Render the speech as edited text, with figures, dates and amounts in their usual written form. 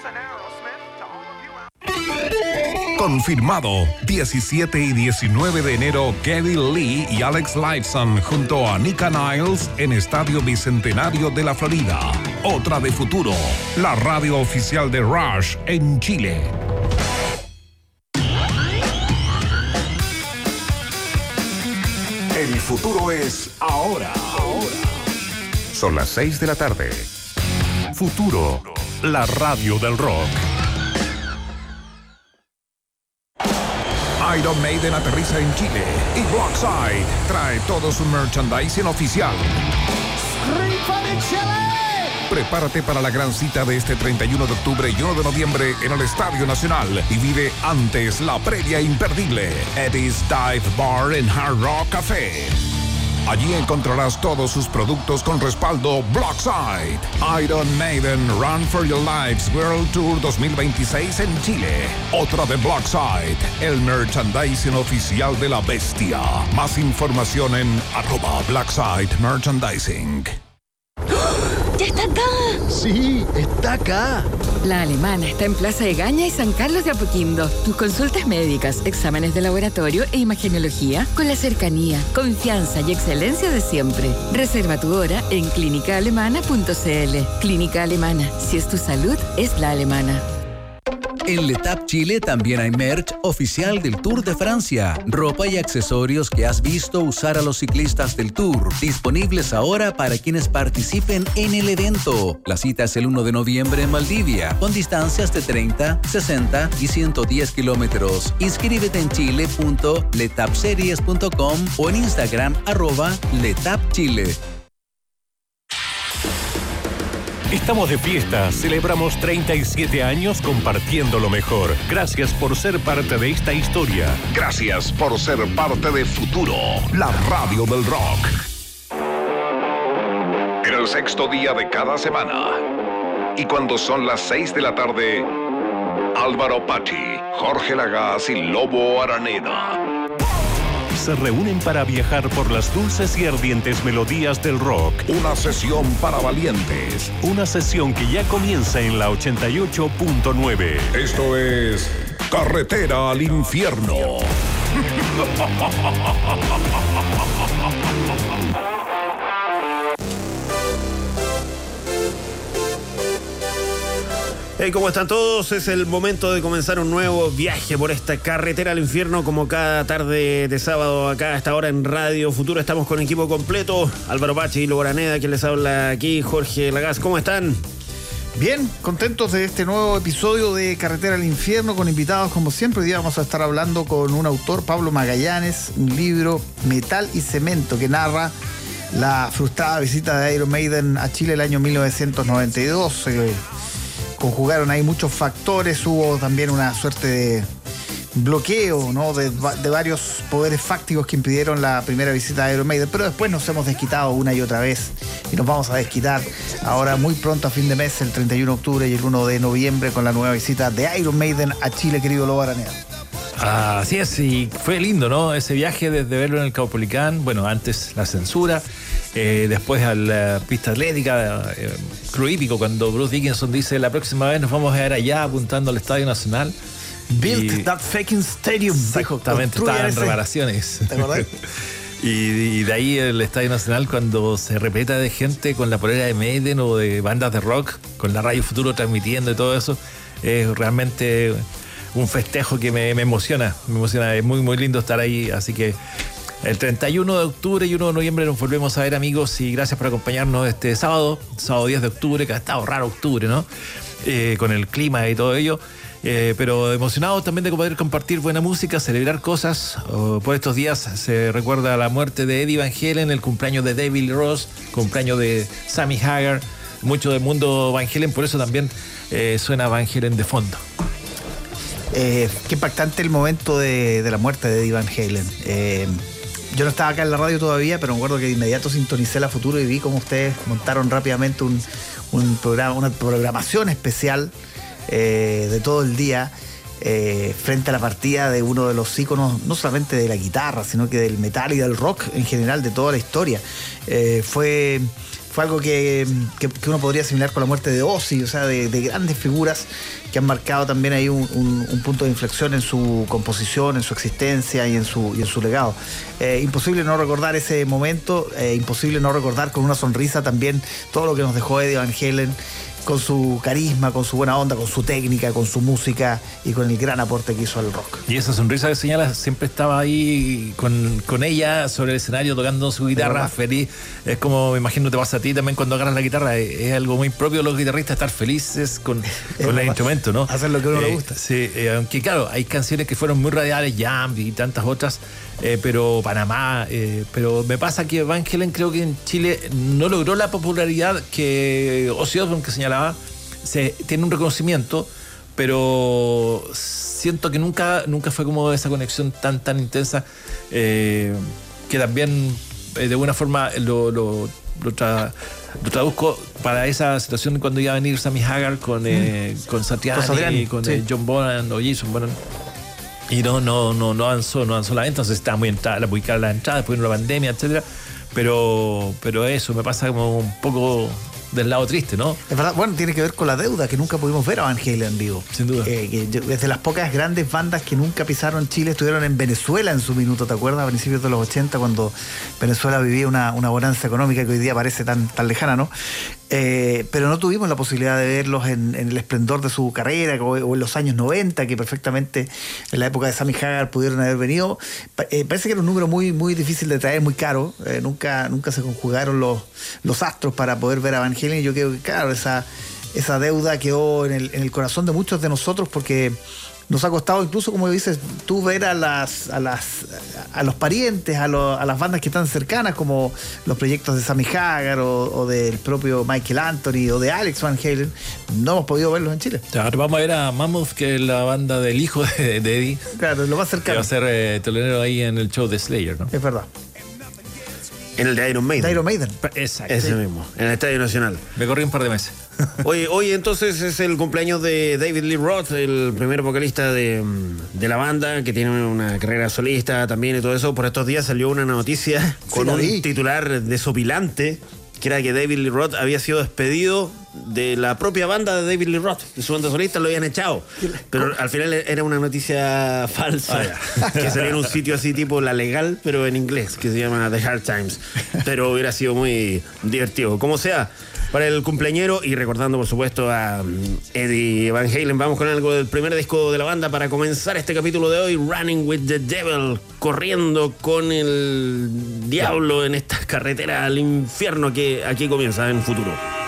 Confirmado, 17 y 19 de enero, Geddy Lee y Alex Lifeson junto a Nika Niles en Estadio Bicentenario de la Florida. Otra de Futuro, la radio oficial de Rush en Chile. El futuro es ahora. Son las 6 de la tarde. Futuro, la radio del rock. Iron Maiden aterriza en Chile y Blockside trae todo su merchandising oficial. Prepárate para la gran cita de este 31 de octubre y 1 de noviembre en el Estadio Nacional y vive antes la previa imperdible Eddie's Dive Bar and Hard Rock Café. Allí encontrarás todos sus productos con respaldo Blockside. Iron Maiden Run for Your Lives World Tour 2026 en Chile. Otra de Blockside, el merchandising oficial de la bestia. Más información en @Blockside Merchandising. ¡Ya está acá! Sí, está acá. La Alemana está en Plaza Egaña y San Carlos de Apoquindo. Tus consultas médicas, exámenes de laboratorio e imagenología con la cercanía, confianza y excelencia de siempre. Reserva tu hora en clínicaalemana.cl. Clínica Alemana. Si es tu salud, es la alemana. En Letap Chile también hay merch oficial del Tour de Francia. Ropa y accesorios que has visto usar a los ciclistas del Tour. Disponibles ahora para quienes participen en el evento. La cita es el 1 de noviembre en Valdivia, con distancias de 30, 60 y 110 kilómetros. Inscríbete en chile.letapseries.com o en Instagram @letapchile. Estamos de fiesta, celebramos 37 años compartiendo lo mejor. Gracias por ser parte de esta historia. Gracias por ser parte de Futuro, la radio del rock. En el sexto día de cada semana. Y cuando son las 6 de la tarde, Álvaro Pachi, Jorge Lagaz y Lobo Araneda se reúnen para viajar por las dulces y ardientes melodías del rock. Una sesión para valientes. Una sesión que ya comienza en la 88.9. Esto es Carretera al Infierno. Hey, ¿cómo están todos? Es el momento de comenzar un nuevo viaje por esta carretera al infierno, como cada tarde de sábado acá a esta hora en Radio Futuro. Estamos con equipo completo, Álvaro Pachi y Lobo Araneda, quien les habla aquí, Jorge Lagaz. ¿Cómo están? Bien, contentos de este nuevo episodio de Carretera al Infierno, con invitados como siempre. Hoy día vamos a estar hablando con un autor, Pablo Magallanes, un libro, Metal y Cemento, que narra la frustrada visita de Iron Maiden a Chile el año 1992. Conjugaron ahí muchos factores, hubo también una suerte de bloqueo, ¿no?, de varios poderes fácticos que impidieron la primera visita de Iron Maiden, pero después nos hemos desquitado una y otra vez y nos vamos a desquitar ahora muy pronto a fin de mes, el 31 de octubre y el 1 de noviembre, con la nueva visita de Iron Maiden a Chile, querido Lobo Araneda. Así es, y fue lindo, ¿no? Ese viaje desde verlo en el Caupolicán, bueno, antes la censura, después a la pista atlética, Club Hípico, cuando Bruce Dickinson dice: la próxima vez nos vamos a ver allá, apuntando al Estadio Nacional. Built that fucking stadium. Exactamente, estaban en reparaciones. ¿Te acordás? Y de ahí el Estadio Nacional, cuando se repleta de gente con la polera de Maiden o de bandas de rock, con la Radio Futuro transmitiendo y todo eso, es realmente un festejo que me emociona, es muy muy lindo estar ahí, así que el 31 de octubre y 1 de noviembre nos volvemos a ver, amigos, y gracias por acompañarnos este sábado 10 de octubre, que ha estado raro octubre, ¿no? Con el clima y todo ello, pero emocionados también de poder compartir buena música, celebrar cosas. Por estos días se recuerda la muerte de Eddie Van Halen, el cumpleaños de David Lee Roth, cumpleaños de Sammy Hagar, mucho del mundo Van Halen, por eso también suena Van Halen de fondo. Qué impactante el momento de la muerte de Eddie Van Halen. Yo no estaba acá en la radio todavía, pero me acuerdo que de inmediato sintonicé la Futuro y vi cómo ustedes montaron rápidamente un programa, una programación especial de todo el día frente a la partida de uno de los íconos, no solamente de la guitarra, sino que del metal y del rock en general, de toda la historia. Fue Fue algo que uno podría asimilar con la muerte de Ozzy, o sea, de grandes figuras que han marcado también ahí un punto de inflexión en su composición, en su existencia y en su legado. Imposible no recordar ese momento, imposible no recordar con una sonrisa también todo lo que nos dejó Eddie Van Halen, con su carisma, con su buena onda, con su técnica, con su música y con el gran aporte que hizo al rock. Y esa sonrisa que señalas siempre estaba ahí con ella sobre el escenario tocando su guitarra feliz. Es como, me imagino, te pasa a ti también cuando agarras la guitarra. Es algo muy propio de los guitarristas, estar felices con el instrumento, ¿no? Hacer lo que a uno le gusta. Sí, aunque claro, hay canciones que fueron muy radiales, Jam y tantas otras, pero Panamá, pero me pasa que Van Halen creo que en Chile no logró la popularidad que Ozzy Osbourne, que señalaba, tiene un reconocimiento, pero siento que nunca fue como esa conexión tan intensa, que también de alguna forma lo traduzco para esa situación cuando iba a venir Sammy Hagar con Satriani, con John Bonham o Jason Bonham. Y no avanzó la venta, entonces estaba muy cara la entrada, después vino la pandemia, etcétera. Pero eso me pasa como un poco del lado triste, ¿no? Es verdad, bueno, tiene que ver con la deuda, que nunca pudimos ver a Van Halen en vivo. Sin duda. Desde las pocas grandes bandas que nunca pisaron Chile, estuvieron en Venezuela en su minuto, ¿te acuerdas? A principios de los 80, cuando Venezuela vivía una bonanza económica que hoy día parece tan lejana, ¿no? Pero no tuvimos la posibilidad de verlos en el esplendor de su carrera o en los años 90, que perfectamente en la época de Sammy Hagar pudieron haber venido. Parece que era un número muy, muy difícil de traer, muy caro. Nunca se conjugaron los astros para poder ver a Van Halen. Y yo creo que, claro, esa deuda quedó en el corazón de muchos de nosotros, porque nos ha costado incluso, como dices tú, ver a los parientes, a las bandas que están cercanas, como los proyectos de Sammy Hagar o del propio Michael Anthony o de Alex Van Halen. No hemos podido verlos en Chile. Ahora vamos a ver a Mammoth, que es la banda del hijo de Eddie. Claro, lo más cercano. Que va a ser telonero ahí en el show de Slayer, ¿no? Es verdad. En el de Iron Maiden. De Iron Maiden. Exacto. Ese mismo, en el Estadio Nacional. Me corrí un par de meses. Hoy entonces es el cumpleaños de David Lee Roth, el primer vocalista de la banda, que tiene una carrera solista también y todo eso. Por estos días salió una noticia con un titular desopilante, que era que David Lee Roth había sido despedido de la propia banda de David Lee Roth, de su banda solista, lo habían echado. Pero al final era una noticia falsa, que salió en un sitio así tipo La Legal, pero en inglés, que se llama The Hard Times. Pero hubiera sido muy divertido. Como sea, para el cumpleañero, y recordando por supuesto a Eddie Van Halen, vamos con algo del primer disco de la banda para comenzar este capítulo de hoy, Running with the Devil, corriendo con el diablo en esta carretera al infierno que aquí comienza en Futuro.